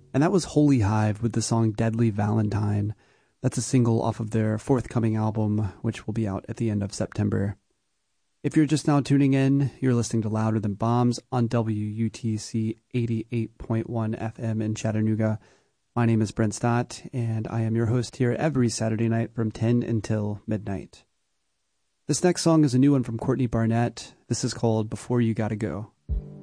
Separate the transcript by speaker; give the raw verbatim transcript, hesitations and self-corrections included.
Speaker 1: And that was Holy Hive with the song Deadly Valentine. That's a single off of their forthcoming album, which will be out at the end of September. If you're just now tuning in, you're listening to Louder Than Bombs on W U T C eighty-eight point one F M in Chattanooga. My name is Brent Stott, and I am your host here every Saturday night from ten until midnight. This next song is a new one from Courtney Barnett. This is called Before You Gotta Go.